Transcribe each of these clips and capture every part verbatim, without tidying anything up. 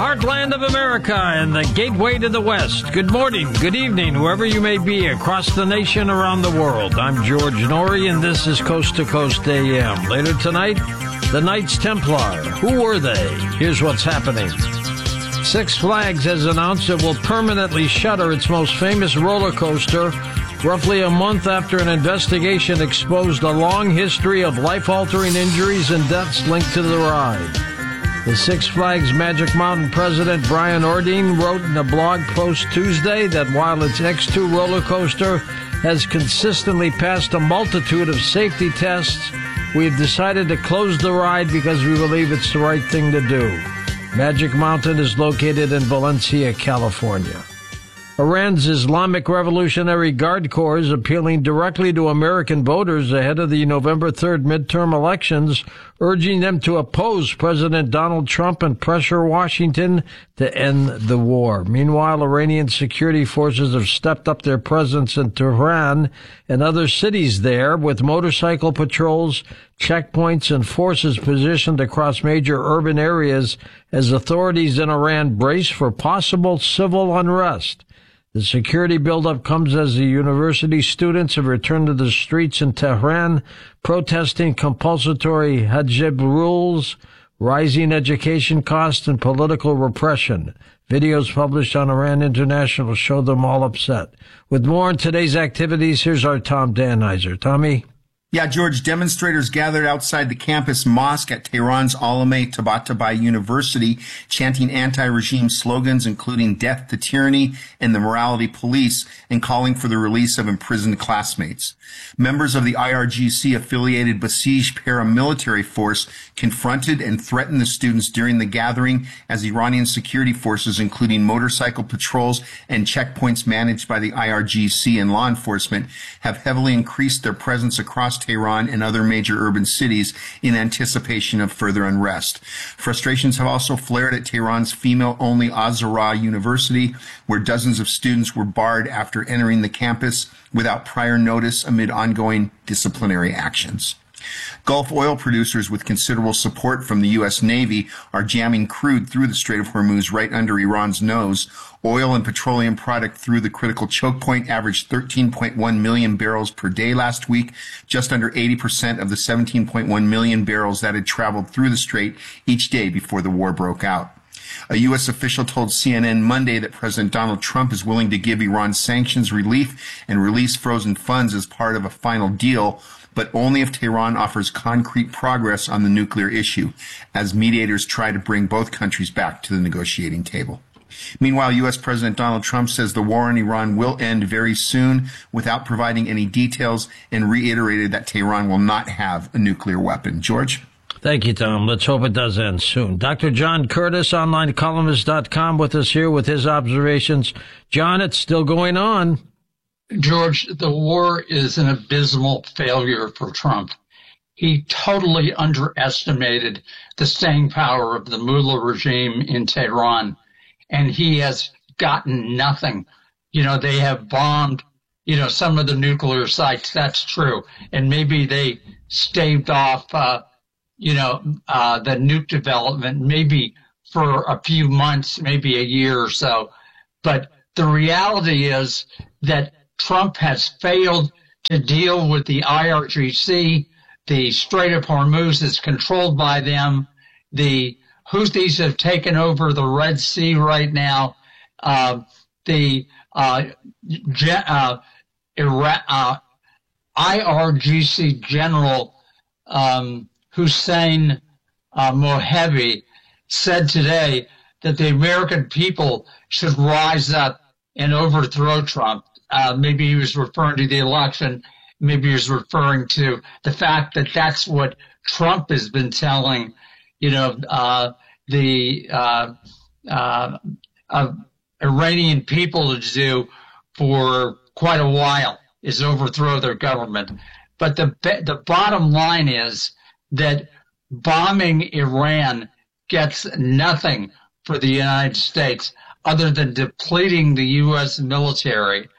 heartland of America and the gateway to the West. Good morning, good evening, wherever you may be across the nation, around the world. I'm George Norrie, and this is Coast to Coast A M. Later tonight, the Knights Templar. Who were they? Here's what's happening. Six Flags has announced it will permanently shutter its most famous roller coaster roughly a month after an investigation exposed a long history of life-altering injuries and deaths linked to the ride. The Six Flags Magic Mountain president Brian Ordine wrote in a blog post Tuesday that while its X two roller coaster has consistently passed a multitude of safety tests, we have decided to close the ride because we believe it's the right thing to do. Magic Mountain is located in Valencia, California. Iran's Islamic Revolutionary Guard Corps is appealing directly to American voters ahead of the November third midterm elections, urging them to oppose President Donald Trump and pressure Washington to end the war. Meanwhile, Iranian security forces have stepped up their presence in Tehran and other cities there with motorcycle patrols, checkpoints, and forces positioned across major urban areas as authorities in Iran brace for possible civil unrest. The security buildup comes as the university students have returned to the streets in Tehran, protesting compulsory hijab rules, rising education costs, and political repression. Videos published on Iran International show them all upset. With more on today's activities, here's our Tom Danheiser. Tommy? Yeah, George, demonstrators gathered outside the campus mosque at Tehran's Alame Tabatabai University, chanting anti-regime slogans including death to tyranny and the morality police, and calling for the release of imprisoned classmates. Members of the I R G C-affiliated Basij paramilitary force confronted and threatened the students during the gathering as Iranian security forces, including motorcycle patrols and checkpoints managed by the I R G C and law enforcement, have heavily increased their presence across Tehran and other major urban cities in anticipation of further unrest. Frustrations have also flared at Tehran's female-only Azara University, where dozens of students were barred after entering the campus without prior notice amid ongoing disciplinary actions. Gulf oil producers with considerable support from the U S Navy are jamming crude through the Strait of Hormuz right under Iran's nose. Oil and petroleum product through the critical choke point averaged thirteen point one million barrels per day last week, just under eighty percent of the seventeen point one million barrels that had traveled through the strait each day before the war broke out. A U S official told C N N Monday that President Donald Trump is willing to give Iran sanctions relief and release frozen funds as part of a final deal, but only if Tehran offers concrete progress on the nuclear issue, as mediators try to bring both countries back to the negotiating table. Meanwhile, U S President Donald Trump says the war in Iran will end very soon without providing any details, and reiterated that Tehran will not have a nuclear weapon. George? Thank you, Tom. Let's hope it does end soon. Doctor John Curtis, online columnist dot com, with us here with his observations. John, it's still going on. George, the war is an abysmal failure for Trump. He totally underestimated the staying power of the mullah regime in Tehran, and he has gotten nothing. You know, they have bombed, you know, some of the nuclear sites, that's true, and maybe they staved off, uh, you know, uh, the nuke development, maybe for a few months, maybe a year or so. But the reality is that Trump has failed to deal with the I R G C. The Strait of Hormuz is controlled by them. The Houthis have taken over the Red Sea right now. Uh, the uh, uh, Iraq, uh, I R G C General um, Hussein uh, Mohebi said today that the American people should rise up and overthrow Trump. Uh, maybe he was referring to the election. Maybe he was referring to the fact that that's what Trump has been telling, you know, uh, the uh, uh, uh, Iranian people to do for quite a while, is overthrow their government. But the the bottom line is that bombing Iran gets nothing for the United States other than depleting the U S military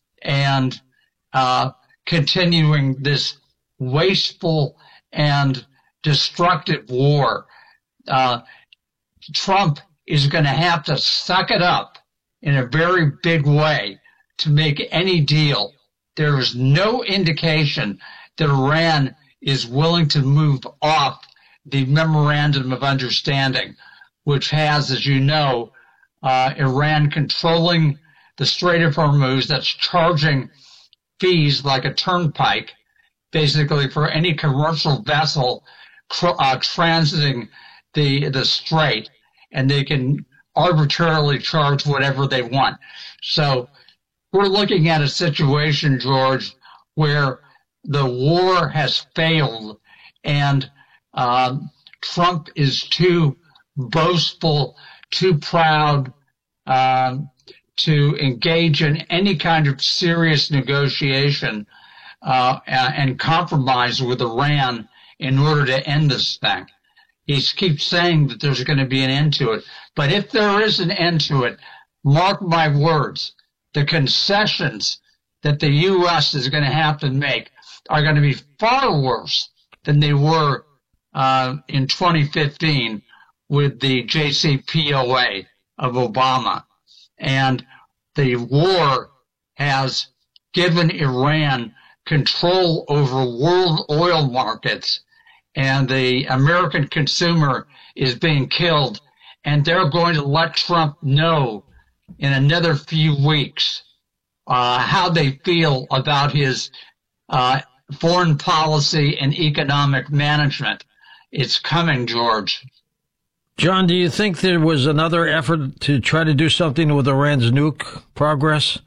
and uh, continuing this wasteful and destructive war. Uh, Trump is going to have to suck it up in a very big way to make any deal. There is no indication that Iran is willing to move off the Memorandum of Understanding, which has, as you know, uh, Iran controlling the Strait of Hormuz, that's charging fees like a turnpike, basically for any commercial vessel uh, transiting the the strait, and they can arbitrarily charge whatever they want. So we're looking at a situation, George, where the war has failed, and um, Trump is too boastful, too proud um, to engage in any kind of serious negotiation uh, and compromise with Iran in order to end this thing. He keeps saying that there's going to be an end to it. But if there is an end to it, mark my words, the concessions that the U S is going to have to make are going to be far worse than they were uh, in twenty fifteen with the J C P O A of Obama. And the war has given Iran control over world oil markets, and the American consumer is being killed, and they're going to let Trump know in another few weeks uh, how they feel about his uh, foreign policy and economic management. It's coming, George. John, do you think there was another effort to try to do something with Iran's nuke progress?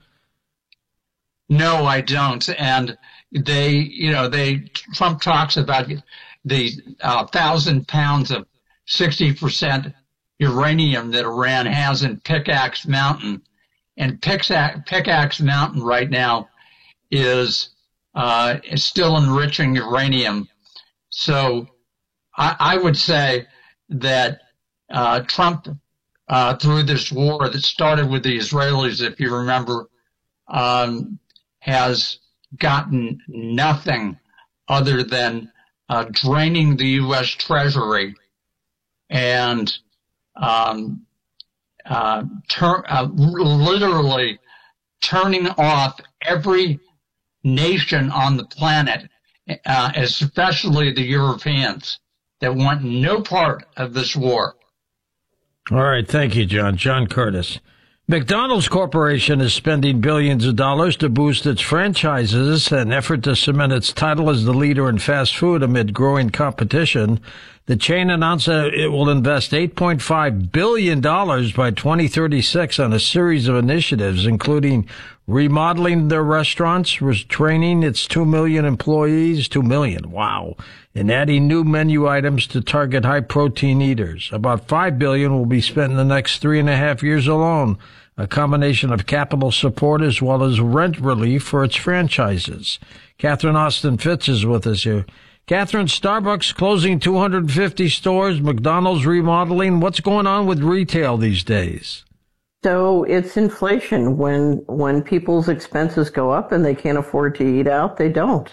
No, I don't. And they, you know, they, Trump talks about the uh, thousand pounds of sixty percent uranium that Iran has in Pickaxe Mountain. And Pickaxe, Pickaxe Mountain right now is, uh, is still enriching uranium. So I, I would say that uh, Trump, uh, through this war that started with the Israelis, if you remember, um, has gotten nothing other than uh, draining the U S Treasury and um, uh, tur- uh, literally turning off every nation on the planet, uh, especially the Europeans, that want no part of this war. All right. Thank you, John. John Curtis. McDonald's Corporation is spending billions of dollars to boost its franchises, an effort to cement its title as the leader in fast food amid growing competition. The chain announced that it will invest eight point five billion dollars by twenty thirty-six on a series of initiatives, including remodeling their restaurants, training its two million employees, two million, wow, and adding new menu items to target high-protein eaters. About five billion dollars will be spent in the next three and a half years alone, a combination of capital support as well as rent relief for its franchises. Catherine Austin Fitz is with us here. Catherine, Starbucks closing two hundred fifty stores, McDonald's remodeling. What's going on with retail these days? So it's inflation. When when people's expenses go up and they can't afford to eat out, they don't.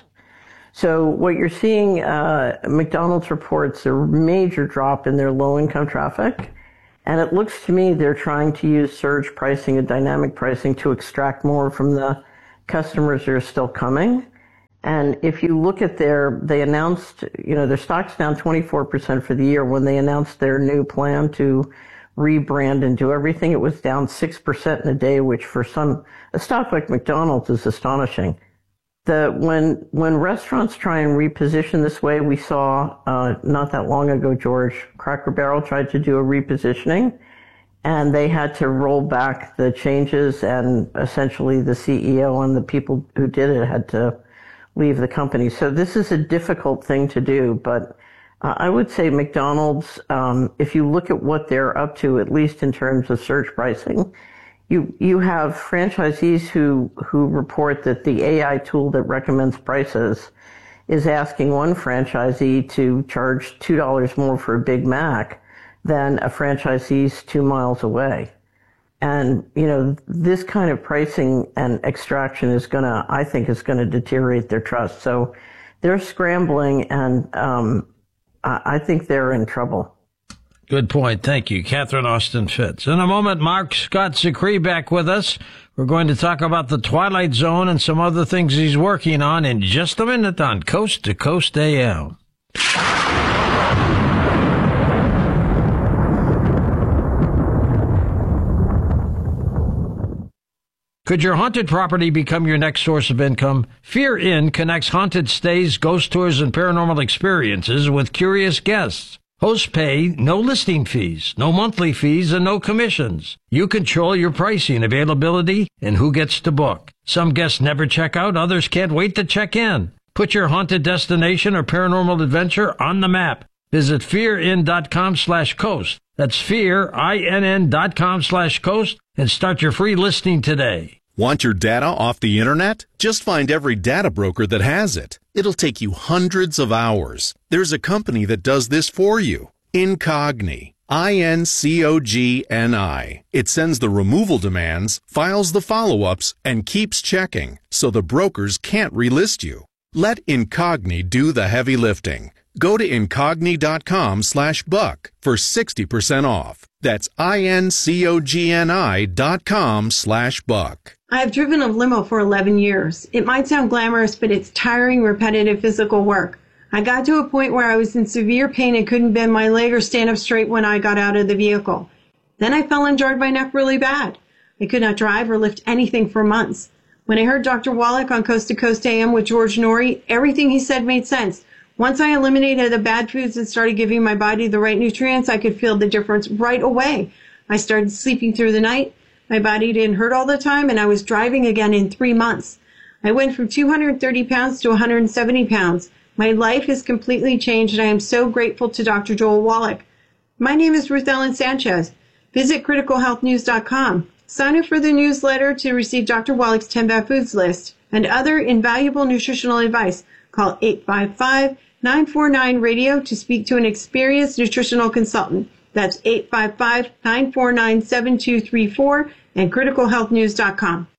So what you're seeing, uh, McDonald's reports a major drop in their low-income traffic. And it looks to me they're trying to use surge pricing and dynamic pricing to extract more from the customers that are still coming. And if you look at their, they announced, you know, their stock's down twenty-four percent for the year. When they announced their new plan to rebrand and do everything, it was down six percent in a day, which for some, a stock like McDonald's is astonishing. The, when, when restaurants try and reposition this way, we saw, uh, not that long ago, George, Cracker Barrel tried to do a repositioning, and they had to roll back the changes, and essentially the C E O and the people who did it had to leave the company. So this is a difficult thing to do, but uh, I would say McDonald's, um, if you look at what they're up to, at least in terms of surge pricing, you you have franchisees who who report that the A I tool that recommends prices is asking one franchisee to charge two dollars more for a Big Mac than a franchisee's two miles away. And, you know, this kind of pricing and extraction is going to, I think, is going to deteriorate their trust. So they're scrambling, and um, I think they're in trouble. Good point. Thank you, Catherine Austin Fitts. In a moment, Mark Scott Zicree back with us. We're going to talk about the Twilight Zone and some other things he's working on in just a minute on Coast to Coast A M. Could your haunted property become your next source of income? Fear Inn connects haunted stays, ghost tours, and paranormal experiences with curious guests. Hosts pay no listing fees, no monthly fees, and no commissions. You control your pricing, availability, and who gets to book. Some guests never check out, others can't wait to check in. Put your haunted destination or paranormal adventure on the map. Visit fearinn.com slash coast. That's fear, I N N dot com slash coast, and start your free listing today. Want your data off the internet? Just find every data broker that has it. It'll take you hundreds of hours. There's a company that does this for you. Incogni. I N C O G N I. It sends the removal demands, files the follow-ups, and keeps checking, so the brokers can't relist you. Let Incogni do the heavy lifting. Go to incogni.com slash buck for sixty percent off. That's I-N-C-O-G-N-I dot com slash buck. I've driven a limo for eleven years. It might sound glamorous, but it's tiring, repetitive physical work. I got to a point where I was in severe pain and couldn't bend my leg or stand up straight when I got out of the vehicle. Then I fell and jarred my neck really bad. I could not drive or lift anything for months. When I heard Doctor Wallach on Coast to Coast A M with George Norrie, everything he said made sense. Once I eliminated the bad foods and started giving my body the right nutrients, I could feel the difference right away. I started sleeping through the night. My body didn't hurt all the time, and I was driving again in three months. I went from two hundred thirty pounds to one hundred seventy pounds. My life has completely changed, and I am so grateful to Doctor Joel Wallach. My name is Ruth Ellen Sanchez. Visit critical health news dot com. Sign up for the newsletter to receive Doctor Wallach's ten Bad Foods list and other invaluable nutritional advice. Call eight five five, nine four nine, radio to speak to an experienced nutritional consultant. That's eight five five, nine four nine, seven two three four and critical health news dot com.